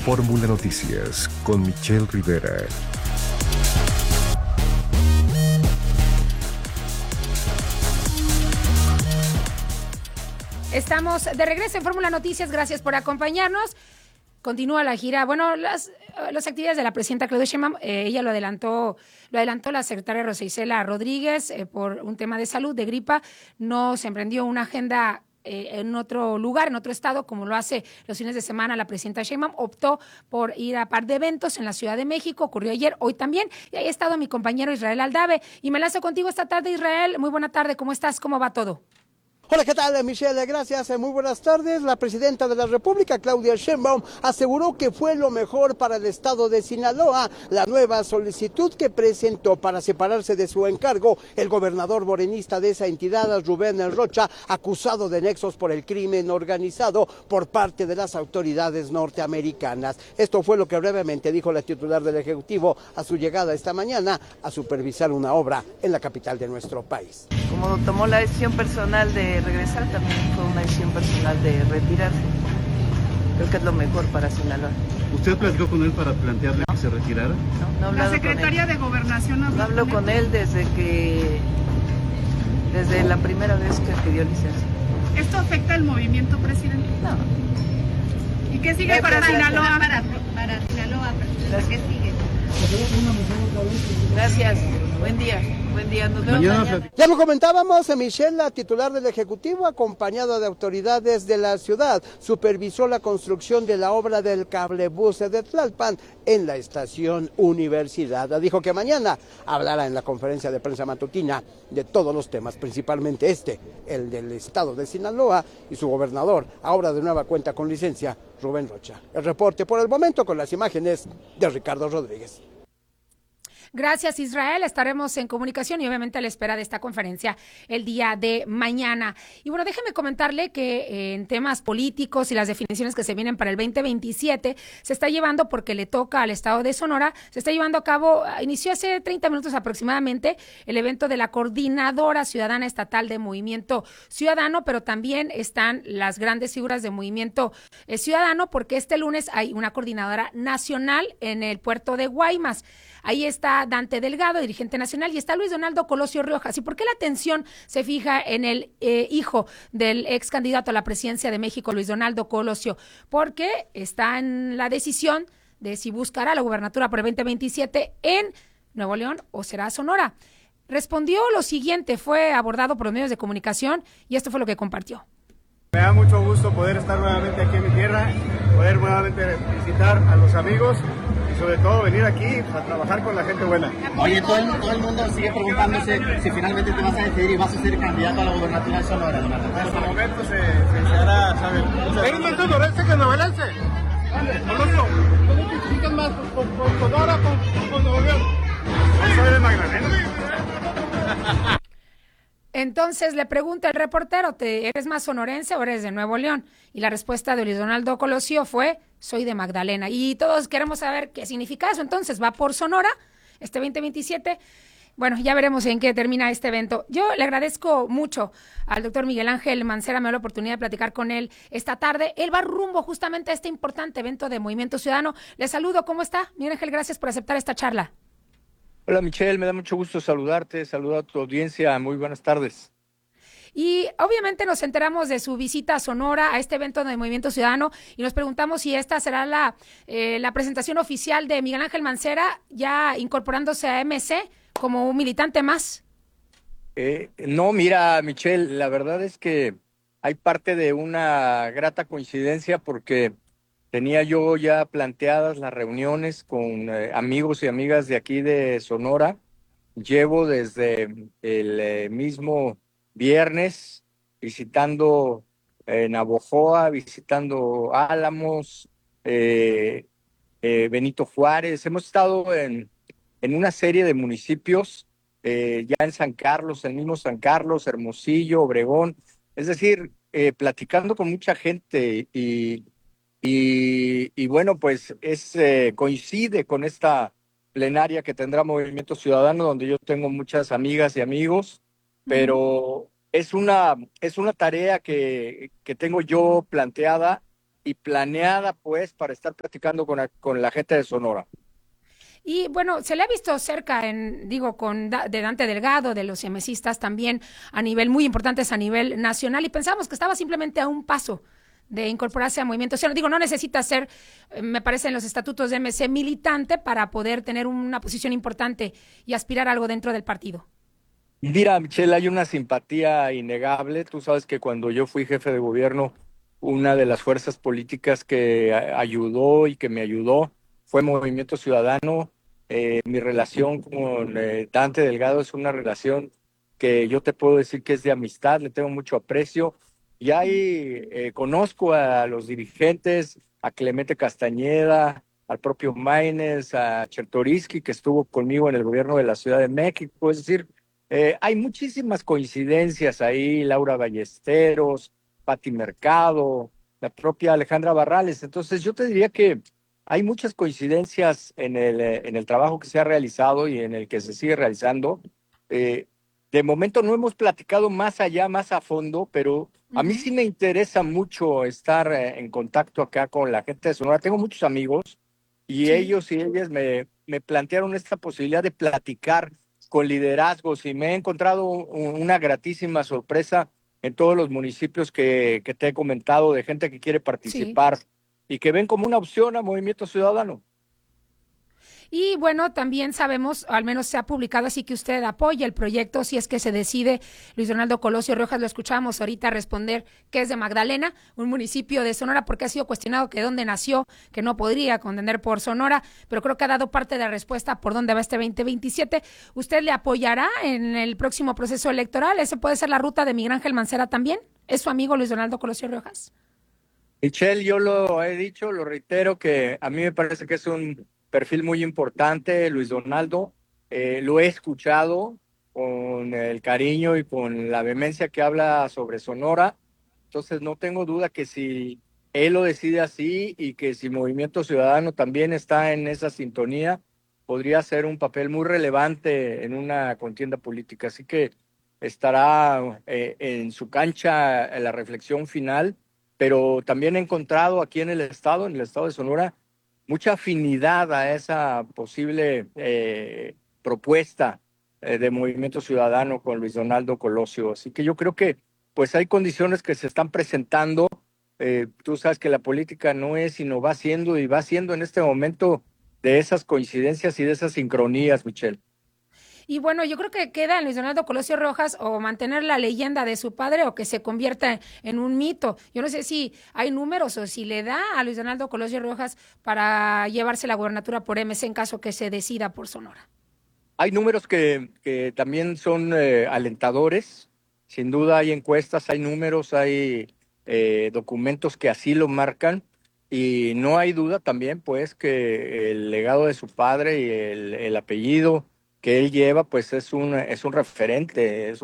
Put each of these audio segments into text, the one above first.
Fórmula Noticias con Michelle Rivera. Estamos de regreso en Fórmula Noticias, gracias por acompañarnos. Continúa la gira, bueno, las actividades de la presidenta Claudia Sheinbaum, ella lo adelantó la secretaria Rosa Isela Rodríguez por un tema de salud, de gripa, no se emprendió una agenda en otro lugar, en otro estado, como lo hace los fines de semana la presidenta Sheinbaum, optó por ir a par de eventos en la Ciudad de México, ocurrió ayer, hoy también, y ahí ha estado mi compañero Israel Aldave, y me enlazo contigo esta tarde, Israel, muy buena tarde, ¿cómo estás? ¿Cómo va todo? Hola, ¿qué tal, Michelle? Gracias, muy buenas tardes. La presidenta de la República, Claudia Sheinbaum, aseguró que fue lo mejor para el estado de Sinaloa la nueva solicitud que presentó para separarse de su encargo el gobernador morenista de esa entidad, Rubén Rocha, acusado de nexos por el crimen organizado por parte de las autoridades norteamericanas. Esto fue lo que brevemente dijo la titular del Ejecutivo a su llegada esta mañana a supervisar una obra en la capital de nuestro país. Como tomó la decisión personal de regresar, también fue una decisión personal de retirarse. Creo que es lo mejor para Sinaloa. ¿Usted platicó con él para plantearle que se retirara? No La secretaria de Gobernación no hablo con él desde la primera vez que pidió licencia. ¿Esto afecta el movimiento, presidente? No. ¿Y qué sigue para Sinaloa? Para Sinaloa, ¿qué sigue? Gracias, buen día. Buen día, nos vemos mañana. Ya lo comentábamos, Michelle, la titular del Ejecutivo, acompañada de autoridades de la ciudad, supervisó la construcción de la obra del cablebús de Tlalpan en la estación Universidad. Dijo que mañana hablará en la conferencia de prensa matutina de todos los temas, principalmente el del estado de Sinaloa y su gobernador, ahora de nueva cuenta con licencia, Rubén Rocha. El reporte por el momento con las imágenes de Ricardo Rodríguez. Gracias, Israel. Estaremos en comunicación y obviamente a la espera de esta conferencia el día de mañana. Y bueno, déjeme comentarle que en temas políticos y las definiciones que se vienen para el 2027 se está llevando, porque le toca al estado de Sonora, se está llevando a cabo, inició hace 30 minutos aproximadamente, el evento de la Coordinadora Ciudadana Estatal de Movimiento Ciudadano, pero también están las grandes figuras de Movimiento Ciudadano, porque este lunes hay una coordinadora nacional en el puerto de Guaymas. Ahí está Dante Delgado, dirigente nacional, y está Luis Donaldo Colosio Riojas. ¿Y por qué la atención se fija en el hijo del ex candidato a la presidencia de México, Luis Donaldo Colosio? Porque está en la decisión de si buscará la gubernatura por el 2027 en Nuevo León o será Sonora. Respondió lo siguiente, fue abordado por los medios de comunicación y esto fue lo que compartió. Me da mucho gusto poder estar nuevamente aquí en mi tierra, poder nuevamente visitar a los amigos y sobre todo venir aquí a trabajar con la gente buena. Oye, todo el mundo sigue preguntándose si finalmente te vas a decidir y vas a ser candidato a la gubernatura de Sonora. En este momento se hará saber. ¿Eres más sonorense que novelense? Colosio, ¿cómo te identificas más? ¿Con Sonora o con Nuevo León? No soy de Magdalena. Entonces le pregunta el reportero, ¿eres más sonorense o eres de Nuevo León? Y la respuesta de Luis Donaldo Colosio fue, soy de Magdalena. Y todos queremos saber qué significa eso. Entonces, ¿va por Sonora este 2027? Bueno, ya veremos en qué termina este evento. Yo le agradezco mucho al doctor Miguel Ángel Mancera, me dio la oportunidad de platicar con él esta tarde. Él va rumbo justamente a este importante evento de Movimiento Ciudadano. Le saludo, ¿cómo está? Miguel Ángel, gracias por aceptar esta charla. Hola Michelle, me da mucho gusto saludarte, saludar a tu audiencia, muy buenas tardes. Y obviamente nos enteramos de su visita a Sonora, a este evento de Movimiento Ciudadano, y nos preguntamos si esta será la presentación oficial de Miguel Ángel Mancera, ya incorporándose a MC como un militante más. No, mira Michelle, la verdad es que hay parte de una grata coincidencia porque tenía yo ya planteadas las reuniones con amigos y amigas de aquí de Sonora. Llevo desde el mismo viernes visitando Navojoa, visitando Álamos, Benito Juárez. Hemos estado en una serie de municipios, ya en San Carlos, el mismo San Carlos, Hermosillo, Obregón. Es decir, platicando con mucha gente y bueno, pues coincide con esta plenaria que tendrá Movimiento Ciudadano, donde yo tengo muchas amigas y amigos, pero es una tarea que tengo yo planteada y planeada, pues, para estar platicando con la gente de Sonora. Y bueno, se le ha visto cerca, de Dante Delgado, de los emesistas también, a nivel muy importantes a nivel nacional, y pensamos que estaba simplemente a un paso de incorporarse a Movimiento Ciudadano. No necesita ser, me parece en los estatutos de MC, militante para poder tener una posición importante y aspirar a algo dentro del partido. Mira, Michelle, hay una simpatía innegable. Tú sabes que cuando yo fui jefe de gobierno, una de las fuerzas políticas que ayudó y que me ayudó fue Movimiento Ciudadano. Mi relación con Dante Delgado es una relación que yo te puedo decir que es de amistad, le tengo mucho aprecio. Y ahí conozco a los dirigentes, a Clemente Castañeda, al propio Maínez, a Chertoriski, que estuvo conmigo en el gobierno de la Ciudad de México. Es decir, hay muchísimas coincidencias ahí, Laura Ballesteros, Pati Mercado, la propia Alejandra Barrales. Entonces yo te diría que hay muchas coincidencias en el trabajo que se ha realizado y en el que se sigue realizando. De momento no hemos platicado más allá, más a fondo, pero a mí sí me interesa mucho estar en contacto acá con la gente de Sonora. Tengo muchos amigos y ellos y ellas me plantearon esta posibilidad de platicar con liderazgos y me he encontrado una gratísima sorpresa en todos los municipios que te he comentado, de gente que quiere participar y que ven como una opción a Movimiento Ciudadano. Y bueno, también sabemos, al menos se ha publicado, así que usted apoya el proyecto si es que se decide. Luis Donaldo Colosio Riojas, lo escuchamos ahorita responder que es de Magdalena, un municipio de Sonora, porque ha sido cuestionado que dónde nació, que no podría contender por Sonora, pero creo que ha dado parte de la respuesta por dónde va este 2027. ¿Usted le apoyará en el próximo proceso electoral? ¿Ese puede ser la ruta de Miguel Ángel Mancera también? ¿Es su amigo Luis Donaldo Colosio Riojas? Michelle, yo lo he dicho, lo reitero, que a mí me parece que es un perfil muy importante, Luis Donaldo. Lo he escuchado con el cariño y con la vehemencia que habla sobre Sonora. Entonces no tengo duda que si él lo decide así y que si Movimiento Ciudadano también está en esa sintonía, podría ser un papel muy relevante en una contienda política. Así que estará en su cancha la reflexión final, pero también he encontrado aquí en el estado de Sonora, mucha afinidad a esa posible propuesta de Movimiento Ciudadano con Luis Donaldo Colosio. Así que yo creo que pues hay condiciones que se están presentando. Tú sabes que la política no es, sino va siendo, y va siendo en este momento de esas coincidencias y de esas sincronías, Michelle. Y bueno, yo creo que queda en Luis Donaldo Colosio Rojas o mantener la leyenda de su padre o que se convierta en un mito. Yo no sé si hay números o si le da a Luis Donaldo Colosio Rojas para llevarse la gubernatura por MC en caso que se decida por Sonora. Hay números que también son alentadores. Sin duda hay encuestas, hay números, hay documentos que así lo marcan. Y no hay duda también, pues, que el legado de su padre y el apellido que él lleva, pues es un referente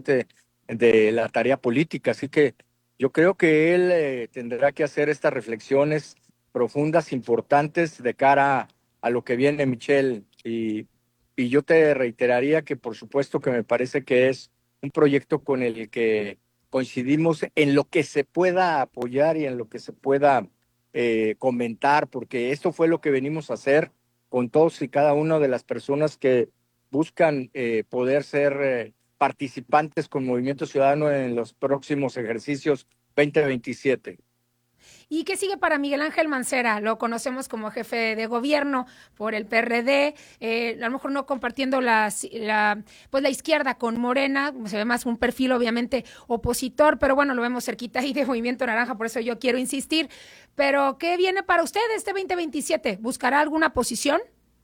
de la tarea política. Así que yo creo que él tendrá que hacer estas reflexiones profundas, importantes de cara a lo que viene, Michelle. Y yo te reiteraría que por supuesto que me parece que es un proyecto con el que coincidimos en lo que se pueda apoyar y en lo que se pueda comentar, porque esto fue lo que venimos a hacer con todos y cada una de las personas que buscan poder ser participantes con Movimiento Ciudadano en los próximos ejercicios 2027. ¿Y qué sigue para Miguel Ángel Mancera? Lo conocemos como jefe de gobierno por el PRD, a lo mejor no compartiendo la izquierda con Morena, se ve más un perfil obviamente opositor, pero bueno, lo vemos cerquita ahí de Movimiento Naranja, por eso yo quiero insistir. Pero, ¿qué viene para usted este 2027? ¿Buscará alguna posición?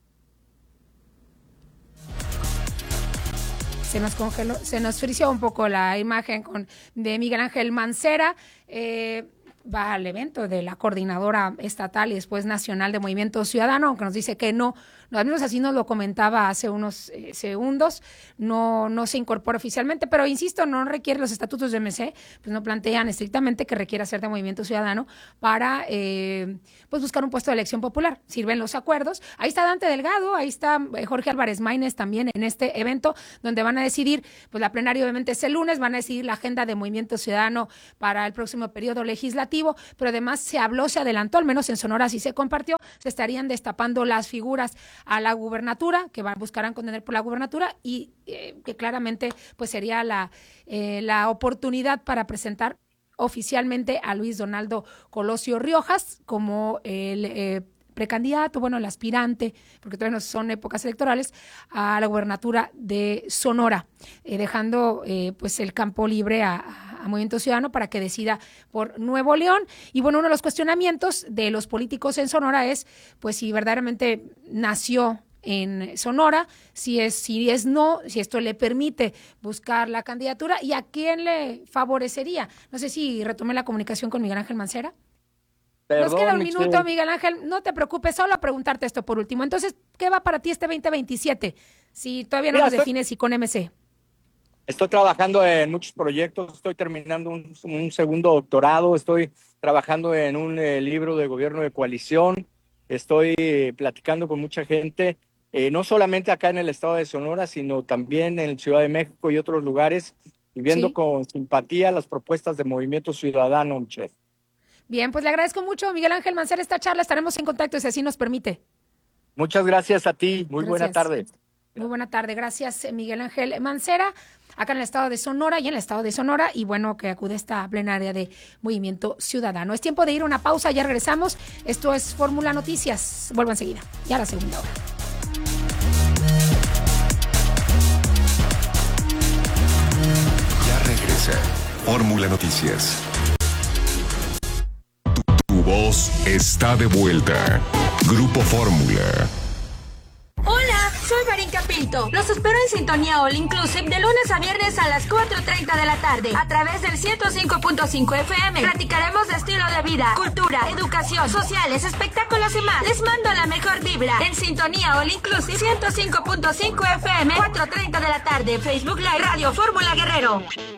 Se nos congeló, se nos frició un poco la imagen de Miguel Ángel Mancera. Va al evento de la coordinadora estatal y después nacional de Movimiento Ciudadano, aunque nos dice que no, al menos así nos lo comentaba hace unos segundos, no se incorpora oficialmente, pero insisto, no requiere los estatutos de MC, pues no plantean estrictamente que requiera ser de Movimiento Ciudadano para pues buscar un puesto de elección popular. Sirven los acuerdos. Ahí está Dante Delgado, ahí está Jorge Álvarez Maínez también en este evento, donde van a decidir, pues la plenaria obviamente es el lunes, van a decidir la agenda de Movimiento Ciudadano para el próximo periodo legislativo. legislativo, pero además se adelantó, al menos en Sonora sí se compartió, se estarían destapando las figuras a la gubernatura, que buscarán contender por la gubernatura y que claramente pues sería la oportunidad para presentar oficialmente a Luis Donaldo Colosio Riojas como el precandidato, el aspirante, porque todavía no son épocas electorales, a la gubernatura de Sonora, dejando pues el campo libre a Movimiento Ciudadano para que decida por Nuevo León. Y uno de los cuestionamientos de los políticos en Sonora es pues si verdaderamente nació en Sonora, si esto le permite buscar la candidatura y a quién le favorecería. No sé si retomé la comunicación con Miguel Ángel Mancera. Nos queda un minuto, Miguel Ángel, no te preocupes, solo a preguntarte esto por último. Entonces, ¿qué va para ti este 2027? Si todavía no nos defines y con MC. Estoy trabajando en muchos proyectos, estoy terminando un segundo doctorado, estoy trabajando en un libro de gobierno de coalición, estoy platicando con mucha gente, no solamente acá en el estado de Sonora, sino también en Ciudad de México y otros lugares, y viendo con simpatía las propuestas de Movimiento Ciudadano, Michelle. Bien, pues le agradezco mucho, Miguel Ángel Mancera, esta charla. Estaremos en contacto si así nos permite. Muchas gracias a ti. Muy buena tarde. Muy buena tarde. Gracias, Miguel Ángel Mancera, acá en el estado de Sonora y en el estado de Sonora. Y que acude esta plenaria de Movimiento Ciudadano. Es tiempo de ir a una pausa. Ya regresamos. Esto es Fórmula Noticias. Vuelvo enseguida. Ya a la segunda hora. Ya regresa Fórmula Noticias. Tu voz está de vuelta. Grupo Fórmula. Hola, soy Marinka Pinto. Los espero en Sintonía All Inclusive de lunes a viernes a las 4:30 de la tarde a través del 105.5 FM. Platicaremos de estilo de vida, cultura, educación, sociales, espectáculos y más. Les mando la mejor vibra en Sintonía All Inclusive 105.5 FM, 4:30 de la tarde. Facebook Live Radio Fórmula Guerrero.